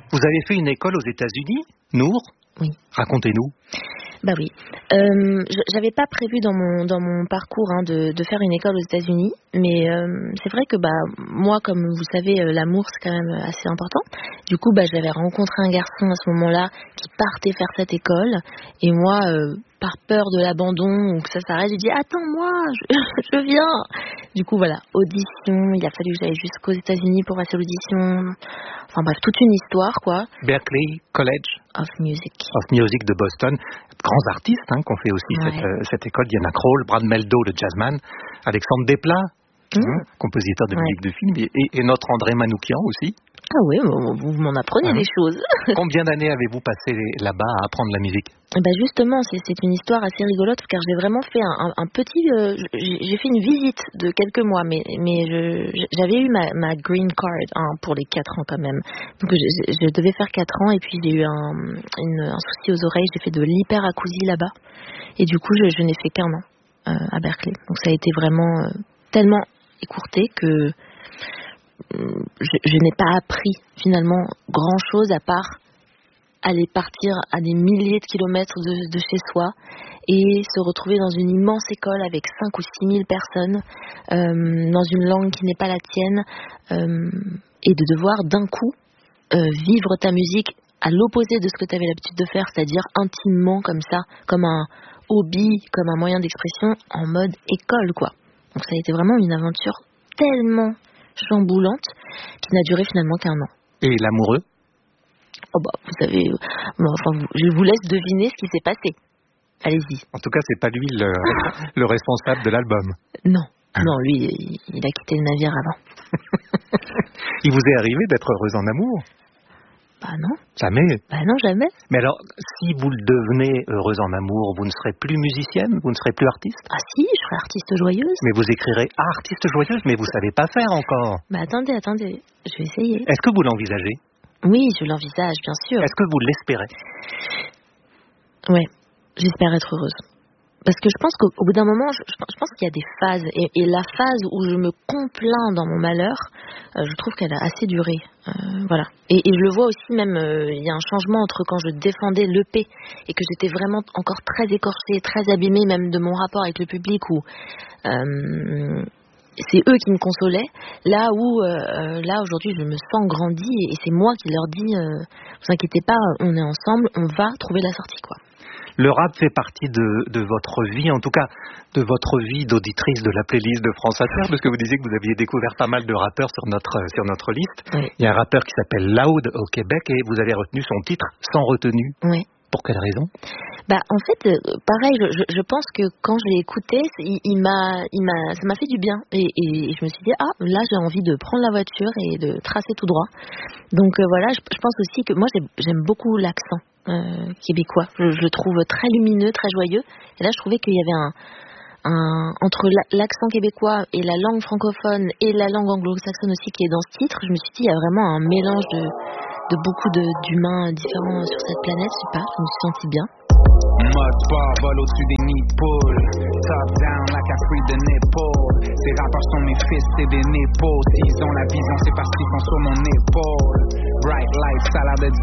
Vous avez fait une école aux États-Unis, Nour ? Oui. Racontez-nous. Bah oui. J'avais pas prévu dans mon parcours de faire une école aux États-Unis, mais c'est vrai que moi, comme vous savez, l'amour c'est quand même assez important. Du coup, j'avais rencontré un garçon à ce moment-là qui partait faire cette école, et moi, par peur de l'abandon ou que ça s'arrête, j'ai dit attends-moi, je viens. Du coup, voilà, audition. Il a fallu que j'aille jusqu'aux États-Unis pour passer l'audition. Enfin bref, toute une histoire, quoi. Berklee College of Music de Boston. Grands artistes qui ont fait aussi cette école. Diana Krall, Brad Mehldau, le jazzman, Alexandre Desplat, compositeur de musique de film, et notre André Manoukian aussi. Ah oui, vous m'en apprenez des choses. Combien d'années avez-vous passé là-bas à apprendre la musique ? Justement, c'est une histoire assez rigolote car j'ai vraiment fait un petit... j'ai fait une visite de quelques mois, mais j'avais eu ma green card pour les 4 ans quand même. Donc je devais faire 4 ans et puis j'ai eu un souci aux oreilles, j'ai fait de l'hyperacousie là-bas. Et du coup, je n'ai fait qu'1 an à Berklee. Donc ça a été vraiment tellement écourté que... Je n'ai pas appris finalement grand-chose à part aller partir à des milliers de kilomètres de chez soi et se retrouver dans une immense école avec 5 ou 6 000 personnes dans une langue qui n'est pas la tienne et de devoir d'un coup vivre ta musique à l'opposé de ce que tu avais l'habitude de faire, c'est-à-dire intimement comme ça, comme un hobby, comme un moyen d'expression en mode école, quoi. Donc ça a été vraiment une aventure tellement chamboulante qui n'a duré finalement qu'1 an. Et l'amoureux ? Vous savez, je vous laisse deviner ce qui s'est passé. Allez-y. En tout cas, c'est pas lui le responsable de l'album. Non, non, lui, il a quitté le navire avant. Il vous est arrivé d'être heureuse en amour ? Non. Jamais ? Non, jamais. Mais alors, si vous le devenez heureuse en amour, vous ne serez plus musicienne ? Vous ne serez plus artiste ? Ah si, je serai artiste joyeuse. Mais vous écrirez artiste joyeuse, mais vous savez pas faire encore. Attendez, je vais essayer. Est-ce que vous l'envisagez ? Oui, je l'envisage, bien sûr. Est-ce que vous l'espérez ? Ouais, j'espère être heureuse. Parce que je pense qu'au bout d'un moment, je pense qu'il y a des phases. Et la phase où je me complains dans mon malheur, je trouve qu'elle a assez duré. Voilà. Et je le vois aussi même, il y a un changement entre quand je défendais l'EP et que j'étais vraiment encore très écorchée, très abîmée même de mon rapport avec le public où... c'est eux qui me consolaient, là où là aujourd'hui je me sens grandie et c'est moi qui leur dis vous inquiétez pas, on est ensemble, on va trouver la sortie, quoi. Le rap fait partie de votre vie, en tout cas de votre vie d'auditrice de la playlist de France Inter, parce que vous disiez que vous aviez découvert pas mal de rappeurs sur notre liste. Oui. Il y a un rappeur qui s'appelle Loud au Québec et vous avez retenu son titre Sans retenue. Oui. Pour quelle raison ? En fait, pareil, je pense que quand je l'ai écouté, ça m'a fait du bien. Et je me suis dit, là j'ai envie de prendre la voiture et de tracer tout droit. Donc voilà, je pense aussi que moi j'aime beaucoup l'accent québécois. Je le trouve très lumineux, très joyeux. Et là je trouvais qu'il y avait entre l'accent québécois et la langue francophone et la langue anglo-saxonne aussi qui est dans ce titre, je me suis dit il y a vraiment un mélange de beaucoup d'humains différents sur cette planète. Je sais pas, je me suis sentie bien. Mode sport, vol au-dessus des nids de poule. Top down like I free the nipple. Ces rappeurs sont mes fils, c'est des nipples. S'ils ont la vision, c'est parce qu'ils sont sur mon épaule. Bright lights, ça a l'air de